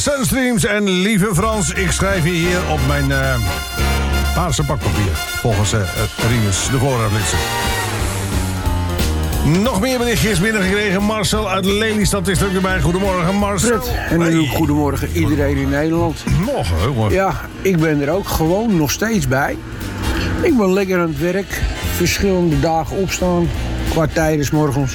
Sunstreams en lieve Frans, ik schrijf je hier op mijn paarse pakpapier. Volgens Rinus, de voorraadlidse. Nog meer berichtjes binnengekregen. Marcel uit Lelystad is er ook bij. Goedemorgen, Marcel. Fred, en natuurlijk goedemorgen iedereen in Nederland. Morgen. Ja, ik ben er ook gewoon nog steeds bij. Ik ben lekker aan het werk. Verschillende dagen opstaan. Qua tijden 's morgens.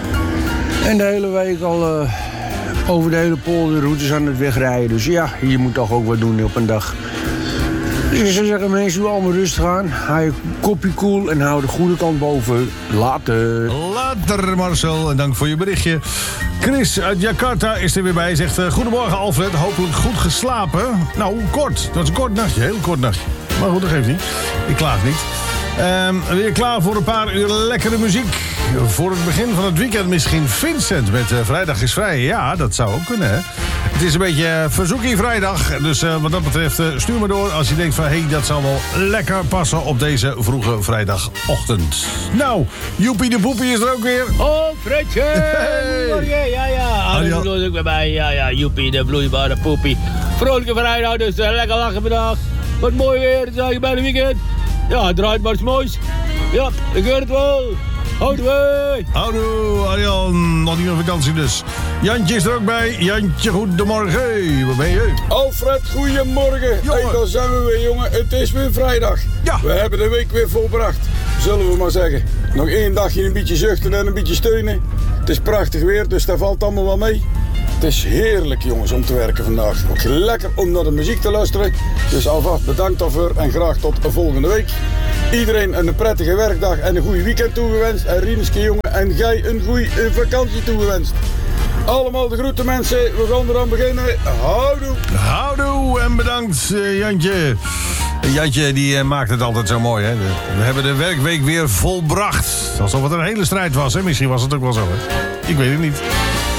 En de hele week al over de hele polderroutes aan het wegrijden. Dus ja, je moet toch ook wat doen op een dag. Dus ik zou zeggen, mensen, doe allemaal rustig aan. Hou je kopje koel en hou de goede kant boven. Later. Later, Marcel. En dank voor je berichtje. Chris uit Jakarta is er weer bij. Zegt, goedemorgen Alfred. Hopelijk goed geslapen. Nou, kort. Dat was een kort nachtje. Heel kort nachtje. Maar goed, dat geeft niet. Ik klaag niet. Weer klaar voor een paar uur lekkere muziek. Voor het begin van het weekend misschien Vincent met Vrijdag is Vrij. Ja, dat zou ook kunnen, hè. Het is een beetje verzoekie vrijdag. Dus wat dat betreft stuur me door als je denkt van... hé, dat zal wel lekker passen op deze vroege vrijdagochtend. Nou, Joepie de Poepie is er ook weer. Oh, Fredje! Hey. Ja. Alles is ook weer bij. Ja, Joepie de bloeibare poepie. Vrolijke vrijdag, dus lekker lachen vandaag. Wat mooi weer, het is eigenlijk bijna weekend. Ja, het draait maar eens moois. Ja, ik hoor het wel. Houdoe! Houdoe, Arjan. Nog niet op vakantie dus. Jantje is er ook bij. Jantje, goedemorgen. Hey, waar ben je? Alfred, goedemorgen. Jongen. Hey, daar zijn we weer, jongen. Het is weer vrijdag. Ja. We hebben de week weer volbracht. Zullen we maar zeggen. Nog één dagje een beetje zuchten en een beetje steunen. Het is prachtig weer, dus daar valt allemaal wel mee. Het is heerlijk, jongens, om te werken vandaag. Ook lekker om naar de muziek te luisteren. Dus alvast bedankt daarvoor en graag tot de volgende week. Iedereen een prettige werkdag en een goede weekend toegewenst. En Rienske, jongen, en jij een goede vakantie toegewenst. Allemaal de groeten, mensen. We gaan eraan beginnen. Houdoe. Houdoe en bedankt, Jantje. Jantje die maakt het altijd zo mooi, hè. We hebben de werkweek weer volbracht. Alsof het een hele strijd was, hè. Misschien was het ook wel zo, hè. Ik weet het niet.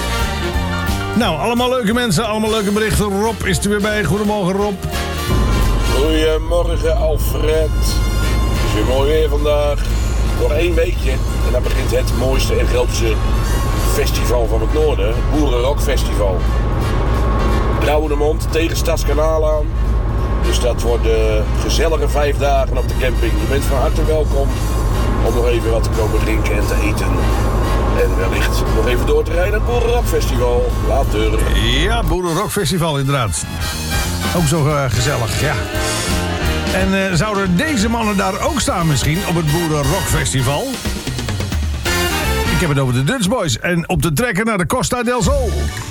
Nou, allemaal leuke mensen, allemaal leuke berichten. Rob is er weer bij. Goedemorgen, Rob. Goedemorgen, Alfred. Het is weer mooi weer vandaag. Nog 1 weekje en dan begint het mooiste en grootste festival van het noorden. Het Boerenrockfestival. Brouwendemond tegen Stadskanaal aan. Dus dat wordt gezellige 5 dagen op de camping. Je bent van harte welkom om nog even wat te komen drinken en te eten. En wellicht nog even door te rijden naar het Boerenrockfestival. Later. Ja, Boerenrockfestival inderdaad. Ook zo gezellig, ja. En zouden deze mannen daar ook staan misschien op het Boerenrockfestival? Ik heb het over de Dutch Boys en op de trekker naar de Costa del Sol.